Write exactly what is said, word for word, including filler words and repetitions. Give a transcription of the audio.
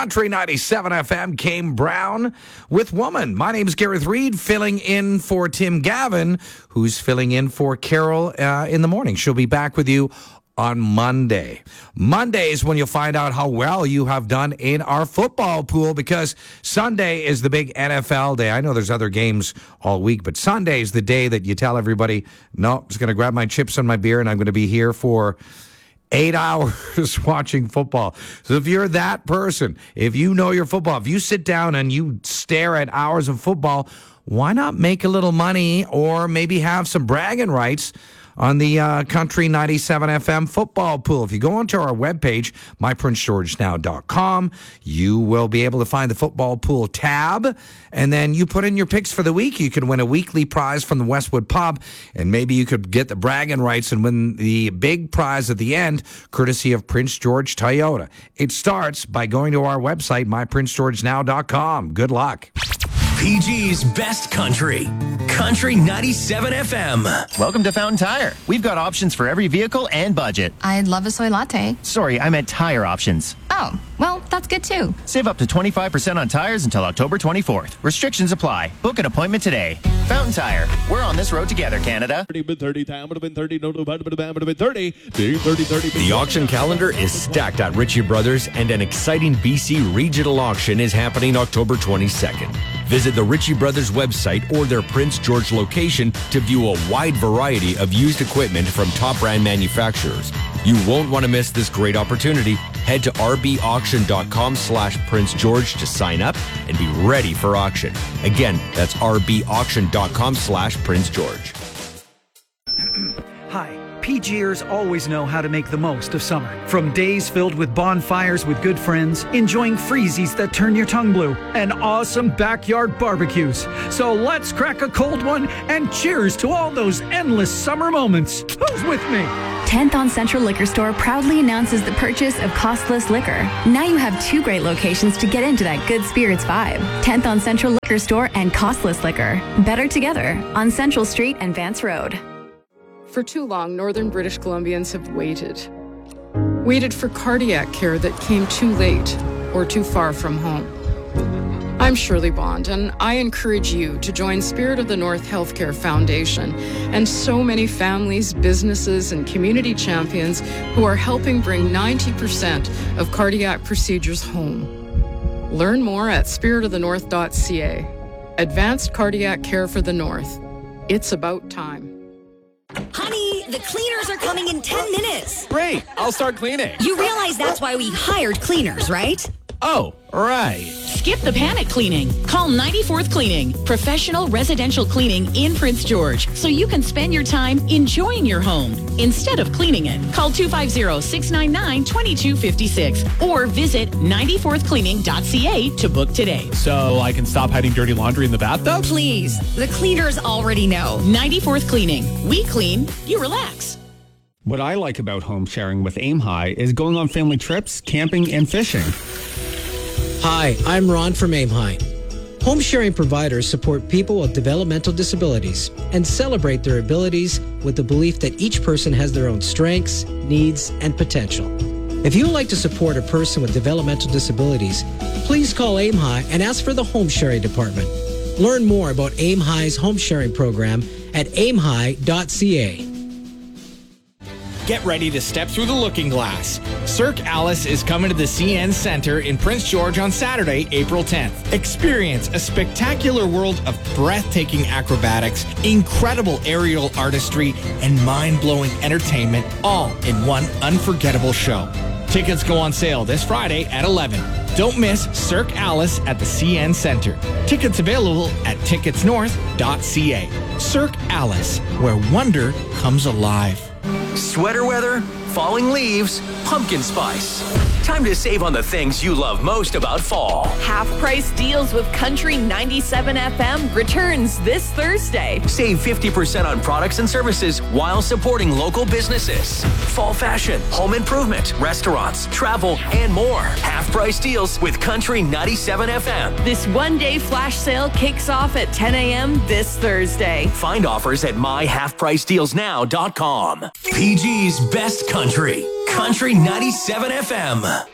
Country ninety-seven F M, Kane Brown with Woman. My name's Gareth Reed, filling in for Tim Gavin, who's filling in for Carol uh, in the morning. She'll be back with you on Monday. Monday is when you'll find out how well you have done in our football pool, because Sunday is the big N F L day. I know there's other games all week, but Sunday is the day that you tell everybody, no, I'm just going to grab my chips and my beer and I'm going to be here for eight hours watching football. So if you're that person, if you know your football, if you sit down and you stare at hours of football, why not make a little money or maybe have some bragging rights on the uh, Country ninety-seven F M football pool? If you go onto our webpage, my prince george now dot com, you will be able to find the football pool tab, and then you put in your picks for the week. You could win a weekly prize from the Westwood Pub, and maybe you could get the bragging rights and win the big prize at the end, courtesy of Prince George Toyota. It starts by going to our website, my prince george now dot com. Good luck. P G's Best Country. Country ninety-seven F M. Welcome to Fountain Tire. We've got options for every vehicle and budget. I'd love a soy latte. Sorry, I meant tire options. Oh, well, that's good too. Save up to twenty-five percent on tires until October twenty-fourth. Restrictions apply. Book an appointment today. Fountain Tire. We're on this road together, Canada. The auction calendar is stacked at Ritchie Brothers, and an exciting B C regional auction is happening October twenty-second. Visit the Ritchie Brothers website or their Prince George location to view a wide variety of used equipment from top brand manufacturers. You won't want to miss this great opportunity. Head to r b auction dot com slash Prince George to sign up and be ready for auction. Again, that's r b auction dot com slash Prince George. Hi. P Gers always know how to make the most of summer. From days filled with bonfires with good friends, enjoying freezies that turn your tongue blue, and awesome backyard barbecues. So let's crack a cold one and cheers to all those endless summer moments. Who's with me? tenth on Central Liquor Store proudly announces the purchase of costless liquor. Now you have two great locations to get into that good spirits vibe. tenth on Central Liquor Store and Costless Liquor. Better together on Central Street and Vance Road. For too long, Northern British Columbians have waited. Waited for cardiac care that came too late or too far from home. I'm Shirley Bond, and I encourage you to join Spirit of the North Healthcare Foundation and so many families, businesses, and community champions who are helping bring ninety percent of cardiac procedures home. Learn more at spirit of the north dot c a. Advanced Cardiac Care for the North. It's about time. Honey, the cleaners are coming in ten minutes. Great, I'll start cleaning. You realize that's why we hired cleaners, right? Oh, right. Skip the panic cleaning. Call ninety-fourth Cleaning, professional residential cleaning in Prince George, so you can spend your time enjoying your home instead of cleaning it. Call two five zero, six nine nine, two two five six or visit ninety-fourth cleaning dot c a to book today. So I can stop hiding dirty laundry in the bathtub? Please, the cleaners already know. ninety-fourth Cleaning. We clean, you relax. What I like about home sharing with Aim High is going on family trips, camping, and fishing. Hi, I'm Ron from Aim High. Home sharing providers support people with developmental disabilities and celebrate their abilities with the belief that each person has their own strengths, needs, and potential. If you would like to support a person with developmental disabilities, please call Aim High and ask for the home sharing department. Learn more about Aim High's home sharing program at aim high dot c a. Get ready to step through the looking glass. Cirque Alice is coming to the C N Center in Prince George on Saturday, April tenth. Experience a spectacular world of breathtaking acrobatics, incredible aerial artistry, and mind-blowing entertainment, all in one unforgettable show. Tickets go on sale this Friday at eleven. Don't miss Cirque Alice at the C N Center. Tickets available at tickets north dot c a. Cirque Alice, where wonder comes alive. Sweater weather, falling leaves, pumpkin spice. Time to save on the things you love most about fall. Half-price deals with Country ninety-seven F M returns this Thursday. Save fifty percent on products and services while supporting local businesses. Fall fashion, home improvement, restaurants, travel, and more. Half-price deals with Country ninety-seven F M. This one-day flash sale kicks off at ten a m this Thursday. Find offers at my half price deals now dot com. P G's Best Country. Country ninety-seven F M.